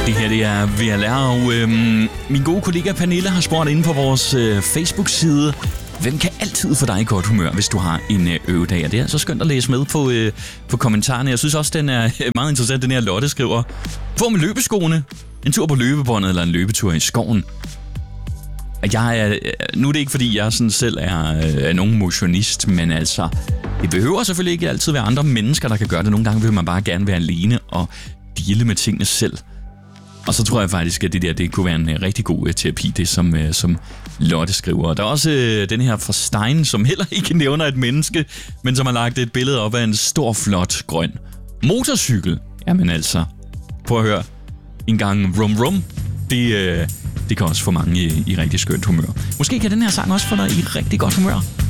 Det her det er VLR, og min gode kollega Pernille har spurgt inde på vores Facebook-side, hvem kan altid få dig i godt humør, hvis du har en øvedag? Og det er så skønt at læse med på kommentarerne. Jeg synes også, den er meget interessant, den her Lotte skriver. Få med løbeskoene, en tur på løbebåndet eller en løbetur i skoven. Nu er det ikke, fordi jeg sådan selv er nogen motionist, men altså, det behøver selvfølgelig ikke altid være andre mennesker, der kan gøre det. Nogle gange vil man bare gerne være alene og deale med tingene selv. Og så tror jeg faktisk, at det kunne være en rigtig god terapi, det som Lotte skriver. Der er også den her fra Stein, som heller ikke nævner et menneske, men som har lagt et billede op af en stor, flot, grøn motorcykel. Jamen altså, prøv at høre. En gang rum rum, det kan også få mange i rigtig skønt humør. Måske kan den her sang også få dig i rigtig godt humør.